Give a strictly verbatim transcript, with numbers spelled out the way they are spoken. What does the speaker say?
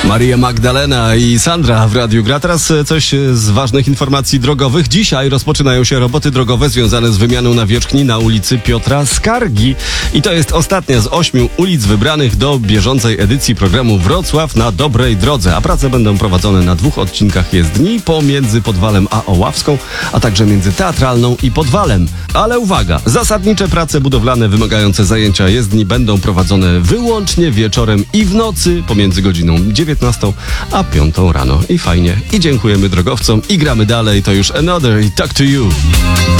Maria Magdalena i Sandra w Radiu Gra. Teraz coś z ważnych informacji drogowych. Dzisiaj rozpoczynają się roboty drogowe związane z wymianą nawierzchni na ulicy Piotra Skargi. I to jest ostatnia z ośmiu ulic wybranych do bieżącej edycji programu Wrocław na dobrej drodze. A prace będą prowadzone na dwóch odcinkach jezdni pomiędzy Podwalem a Oławską, a także między Teatralną i Podwalem. Ale uwaga, zasadnicze prace budowlane wymagające zajęcia jezdni będą prowadzone wyłącznie wieczorem i w nocy pomiędzy godziną dziewiętnastą a piątą rano. I fajnie. I dziękujemy drogowcom i gramy dalej. To już Another i Talk to You.